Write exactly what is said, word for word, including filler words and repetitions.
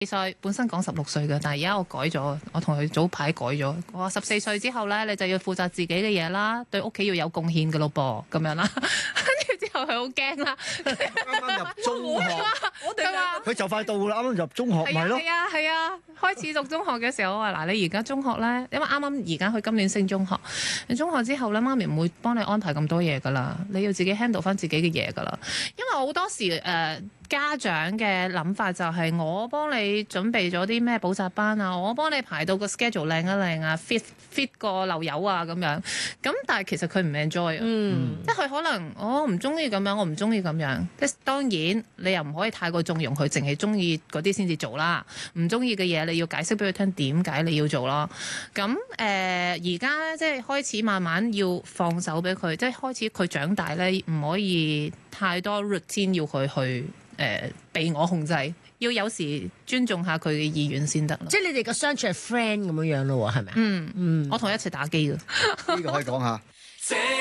歲本身講十六歲嘅，但係而家我改咗，我同佢早排改咗。我話十四歲之後咧，你就要負責自己嘅嘢啦，對屋企要有貢獻嘅咯噃，咁樣啦。跟住之後佢好驚啦， 啱啱入中學， 我哋話佢就快到啦，啱啱入中學咪咯。 係啊係啊，開始讀中學嘅時候，我話嗱，你而家中學咧，因為啱啱而家佢今年升中學，你中學之後咧，媽咪唔會幫你安排咁多嘢噶啦，你要自己 handle 翻自己嘅嘢噶啦。因為好多時誒、呃、家長嘅諗法就係我幫你準備咗啲咩補習班啊，我幫你排到個 schedule 靚一靚啊 fit fit 個漏油啊咁樣。咁但係其實佢唔 enjoy 啊，嗯、即係佢可能我唔中意咁樣，我唔中意咁樣。即係當然你又唔可以太過縱容佢，淨係中意嗰啲先至做啦。唔中意嘅嘢你要解釋俾佢聽點解你要做咯。咁誒而家咧即係開始慢慢要放手俾佢，即係開始佢長大咧，唔可以太多 routine 要佢去誒被、呃、我控制，要有時尊重下佢嘅意願先得咯。 即係你哋個相處係 friend 咁樣樣咯喎，係咪啊？ 嗯嗯，我同佢一齊打機㗎。 呢個可以講下。